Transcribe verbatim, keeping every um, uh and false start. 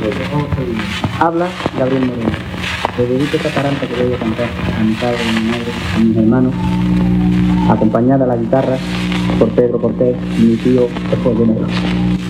Habla Gabriel Moreno. Le dedico esta taranta que voy a cantar a mi padre, a mi madre, a mis hermanos, acompañada a la guitarra por Pedro Cortés y mi tío el Pollo Negro.